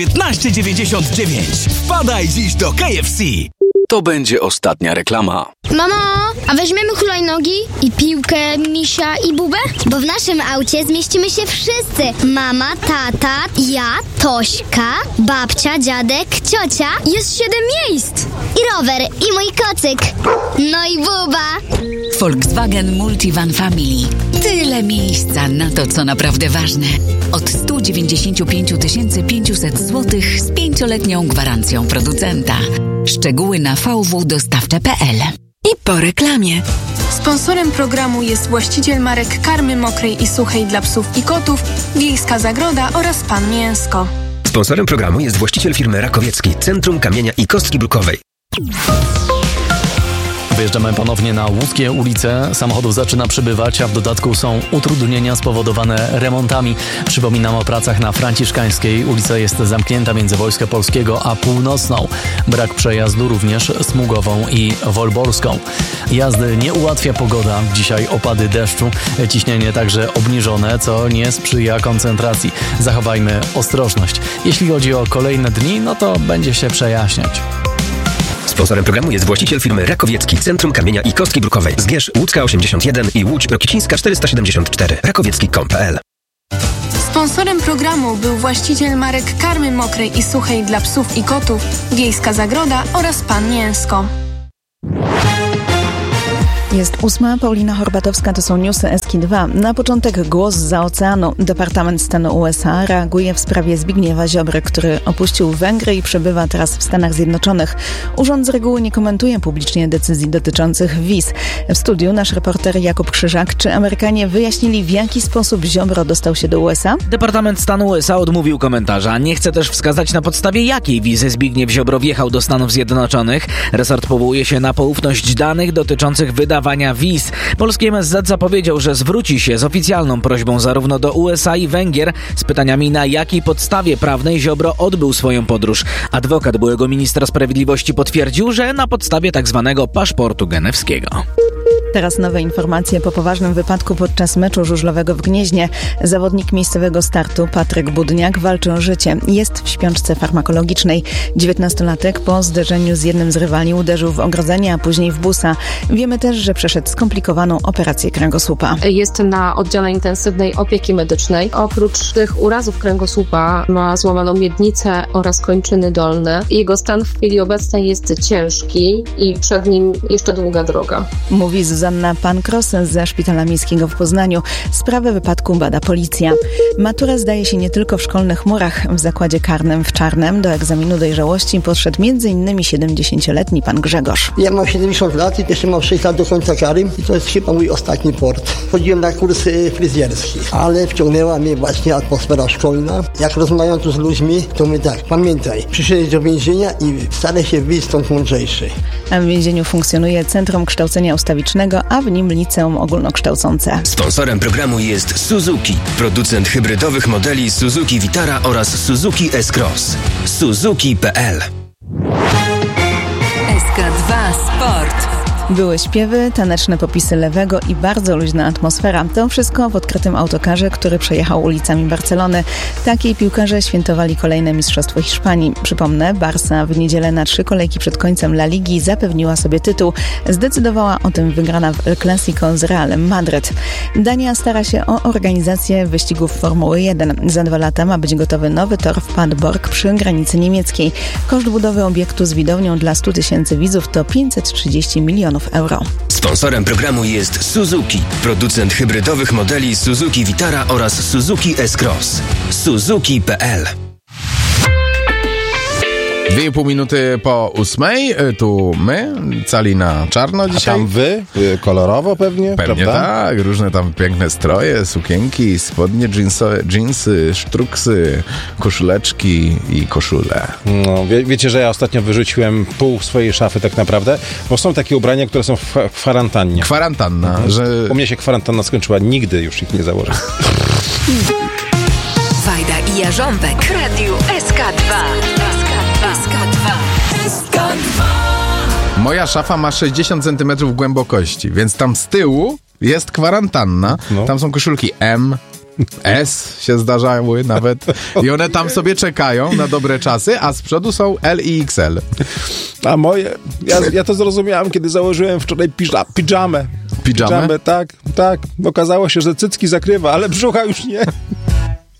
15,99. Wpadaj dziś do KFC. To będzie ostatnia reklama. Mamo, a weźmiemy hulajnogi i piłkę, misia i bubę? Bo w naszym aucie zmieścimy się wszyscy. Mama, tata, ja, Tośka, babcia, dziadek, ciocia. Jest 7 miejsc. I rower, i mój kocyk. No i buba. Volkswagen Multivan Family. Tyle miejsca na to, co naprawdę ważne. Od 195 500 zł z 5-letnią gwarancją producenta. Szczegóły na vwdostawcze.pl. I po reklamie. Sponsorem programu jest właściciel marek karmy mokrej i suchej dla psów i kotów, Wiejska Zagroda oraz Pan Mięsko. Sponsorem programu jest właściciel firmy Rakowiecki, Centrum Kamienia i Kostki Brukowej. Wyjeżdżamy ponownie na łódzkie ulice. Samochodów zaczyna przybywać, a w dodatku są utrudnienia spowodowane remontami. Przypominam o pracach na Franciszkańskiej. Ulica jest zamknięta między Wojska Polskiego a Północną. Brak przejazdu również Smugową i Wolborską. Jazdy nie ułatwia pogoda. Dzisiaj opady deszczu. Ciśnienie także obniżone, co nie sprzyja koncentracji. Zachowajmy ostrożność. Jeśli chodzi o kolejne dni, no to będzie się przejaśniać. Sponsorem programu jest właściciel firmy Rakowiecki, Centrum Kamienia i Kostki Brukowej. Zgierz Łódzka 81 i Łódź Rokicińska 474. Rakowiecki.pl. Sponsorem programu był właściciel marek karmy mokrej i suchej dla psów i kotów, Wiejska Zagroda oraz Pan Mięsko. Jest 8, Paulina Horbatowska, to są newsy Eski2. Na początek głos zza oceanu. Departament Stanu USA reaguje w sprawie Zbigniewa Ziobry, który opuścił Węgry i przebywa teraz w Stanach Zjednoczonych. Urząd z reguły nie komentuje publicznie decyzji dotyczących wiz. W studiu nasz reporter Jakub Krzyżak. Czy Amerykanie wyjaśnili, w jaki sposób Ziobro dostał się do USA? Departament Stanu USA odmówił komentarza. Nie chce też wskazać, na podstawie jakiej wizy Zbigniew Ziobro wjechał do Stanów Zjednoczonych. Resort powołuje się na poufność danych dotyczących wydawania wiz. Polski MSZ zapowiedział, że zwróci się z oficjalną prośbą zarówno do USA i Węgier z pytaniami, na jakiej podstawie prawnej Ziobro odbył swoją podróż. Adwokat byłego ministra sprawiedliwości potwierdził, że na podstawie tzw. paszportu genewskiego. Teraz nowe informacje po poważnym wypadku podczas meczu żużlowego w Gnieźnie. Zawodnik miejscowego startu Patryk Budniak walczy o życie. Jest w śpiączce farmakologicznej. 19-latek po zderzeniu z jednym z rywali uderzył w ogrodzenie, a później w busa. Wiemy też, że przeszedł skomplikowaną operację kręgosłupa. Jest na oddziale intensywnej opieki medycznej. Oprócz tych urazów kręgosłupa ma złamaną miednicę oraz kończyny dolne. Jego stan w chwili obecnej jest ciężki i przed nim jeszcze długa droga. Mówi Zuzanna Pankros ze Szpitala Miejskiego w Poznaniu. Sprawę wypadku bada policja. Maturę zdaje się nie tylko w szkolnych murach. W zakładzie karnym w Czarnem do egzaminu dojrzałości podszedł m.in. 70-letni pan Grzegorz. Ja mam 70 lat i jeszcze mam 6 lat do końca kary i to jest chyba mój ostatni port. Chodziłem na kurs fryzjerski, ale wciągnęła mnie właśnie atmosfera szkolna. Jak rozmawiam tu z ludźmi, to mówię tak, pamiętaj, przyszedłeś do więzienia i staraj się wyjść stąd mądrzejszy. A w więzieniu funkcjonuje Centrum Kształcenia Ustawicznego, a w nim liceum ogólnokształcące. Sponsorem programu jest Suzuki, producent hybrydowych modeli Suzuki Vitara oraz Suzuki S-Cross. Suzuki.pl. SK2 Sport. Były śpiewy, taneczne popisy Lewego i bardzo luźna atmosfera. To wszystko w odkrytym autokarze, który przejechał ulicami Barcelony. Takiej piłkarze świętowali kolejne mistrzostwo Hiszpanii. Przypomnę, Barca w niedzielę na 3 kolejki przed końcem La Ligi zapewniła sobie tytuł. Zdecydowała o tym wygrana w El Clasico z Realem Madryt. Dania stara się o organizację wyścigów Formuły 1. Za 2 lata ma być gotowy nowy tor w Padborg przy granicy niemieckiej. Koszt budowy obiektu z widownią dla 100 000 widzów to 530 milionów euro. Sponsorem programu jest Suzuki, producent hybrydowych modeli Suzuki Vitara oraz Suzuki S-Cross. Suzuki.pl. 2,5 minuty po 8. Tu my, cali na czarno dzisiaj. A tam wy? Kolorowo pewnie? Pewnie prawda? tak. Różne tam piękne stroje, sukienki, spodnie dżinsy, sztruksy, koszuleczki i koszule. No, wiecie, że ja ostatnio wyrzuciłem pół swojej szafy tak naprawdę, bo są takie ubrania, które są w kwarantannie. Kwarantanna. Że... U mnie się kwarantanna skończyła, nigdy już ich nie założę. Wajda i Jarząbek. Radio SK2. Moja szafa ma 60 cm głębokości, więc tam z tyłu jest kwarantanna. No. Tam są koszulki M, S się zdarzały nawet i one tam sobie czekają na dobre czasy, a z przodu są L i XL. A moje, ja to zrozumiałem, kiedy założyłem wczoraj piżamę. Piżamę? Tak. Okazało się, że cycki zakrywa, ale brzucha już nie.